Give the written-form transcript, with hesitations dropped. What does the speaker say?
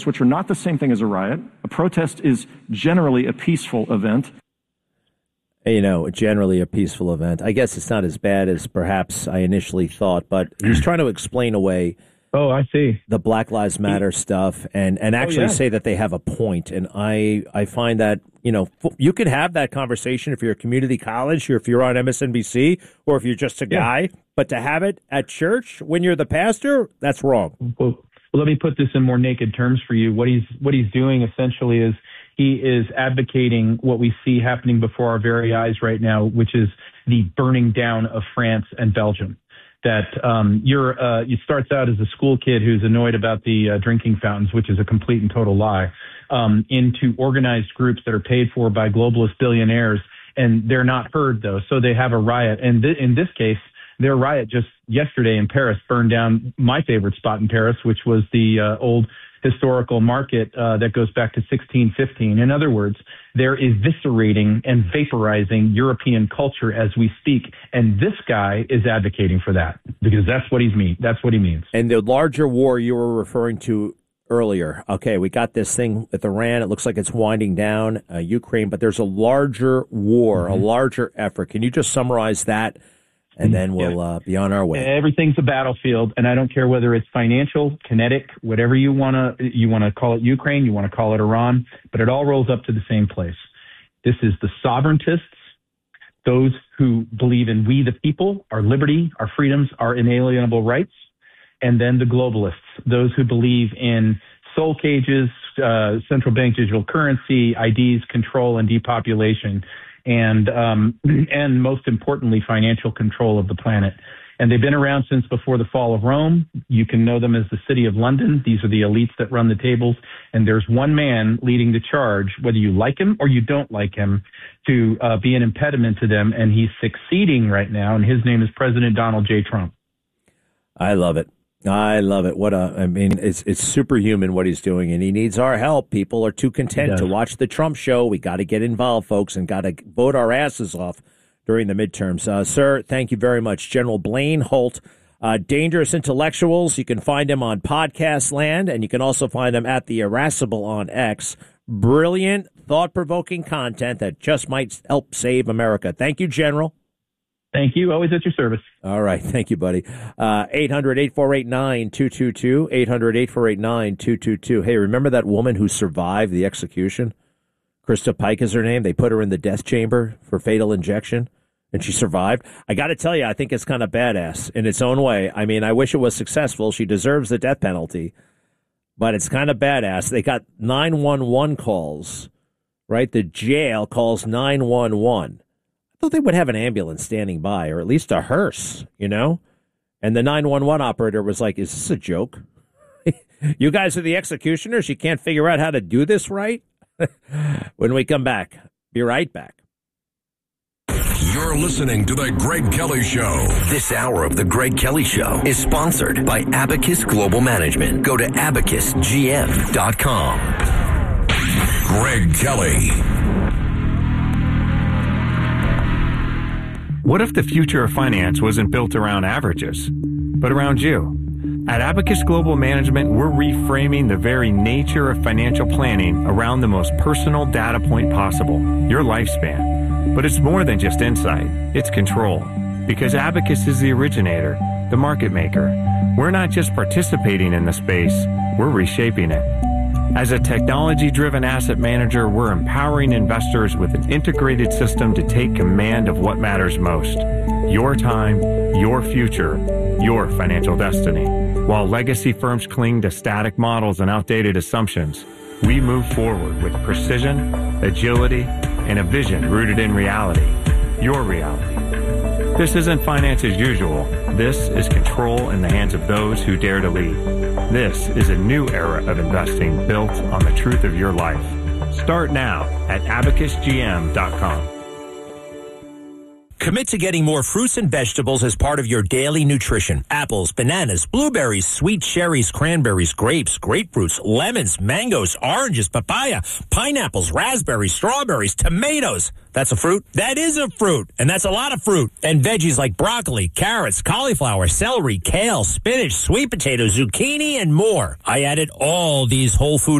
which are not the same thing as a riot. A protest is generally a peaceful event. Generally a peaceful event. I guess it's not as bad as perhaps I initially thought, but he's trying to explain away I see. the Black Lives Matter stuff and actually say that they have a point. And I find that, you could have that conversation if you're a community college or if you're on MSNBC or if you're just a guy, but to have it at church when you're the pastor, that's wrong. Well, let me put this in more naked terms for you. What he's doing essentially is he is advocating what we see happening before our very eyes right now, which is the burning down of France and Belgium. That you starts out as a school kid who's annoyed about the drinking fountains, which is a complete and total lie, into organized groups that are paid for by globalist billionaires, and they're not heard though, so they have a riot. And in this case, their riot just yesterday in Paris burned down my favorite spot in Paris, which was the old historical market that goes back to 1615. In other words, they're eviscerating and vaporizing European culture as we speak. And this guy is advocating for that because that's what he means. And the larger war you were referring to earlier, okay, we got this thing with Iran. It looks like it's winding down Ukraine, but there's a larger war, a larger effort. Can you just summarize that? And then we'll be on our way. Everything's a battlefield, and I don't care whether it's financial, kinetic, whatever you want to call it Ukraine, you want to call it Iran, but it all rolls up to the same place. This is the sovereigntists, those who believe in we the people, our liberty, our freedoms, our inalienable rights, and then the globalists, those who believe in soul cages, central bank digital currency, IDs, control, and depopulation. And most importantly, financial control of the planet. And they've been around since before the fall of Rome. You can know them as the City of London. These are the elites that run the tables. And there's one man leading the charge, whether you like him or you don't like him, to be an impediment to them. And he's succeeding right now. And his name is President Donald J. Trump. I love it. It's superhuman what he's doing, and he needs our help. People are too content to watch the Trump show. We got to get involved, folks, and got to vote our asses off during the midterms. Sir, thank you very much. General Blaine Holt, Dangerous Intellectuals. You can find him on Podcast Land, and you can also find him at The Irascible on X. Brilliant, thought-provoking content that just might help save America. Thank you, General. Thank you. Always at your service. All right. Thank you, buddy. 800-848-9222. 800-848-9222. Hey, remember that woman who survived the execution? Krista Pike is her name. They put her in the death chamber for fatal injection, and she survived. I got to tell you, I think it's kind of badass in its own way. I mean, I wish it was successful. She deserves the death penalty, but it's kind of badass. They got 911 calls, right? The jail calls 911. I thought they would have an ambulance standing by, or at least a hearse, And the 911 operator was like, is this a joke? You guys are the executioners? You can't figure out how to do this right? When we come back, be right back. You're listening to The Greg Kelly Show. This hour of The Greg Kelly Show is sponsored by Abacus Global Management. Go to abacusgm.com. Greg Kelly. What if the future of finance wasn't built around averages, but around you? At Abacus Global Management, we're reframing the very nature of financial planning around the most personal data point possible, your lifespan. But it's more than just insight, it's control. Because Abacus is the originator, the market maker. We're not just participating in the space, we're reshaping it. As a technology-driven asset manager, we're empowering investors with an integrated system to take command of what matters most. Your time, your future, your financial destiny. While legacy firms cling to static models and outdated assumptions, we move forward with precision, agility, and a vision rooted in reality. Your reality. This isn't finance as usual. This is control in the hands of those who dare to lead. This is a new era of investing built on the truth of your life. Start now at abacusgm.com. Commit to getting more fruits and vegetables as part of your daily nutrition. Apples, bananas, blueberries, sweet cherries, cranberries, grapes, grapefruits, lemons, mangoes, oranges, papaya, pineapples, raspberries, strawberries, tomatoes. That's a fruit? That is a fruit. And that's a lot of fruit. And veggies like broccoli, carrots, cauliflower, celery, kale, spinach, sweet potatoes, zucchini, and more. I added all these whole food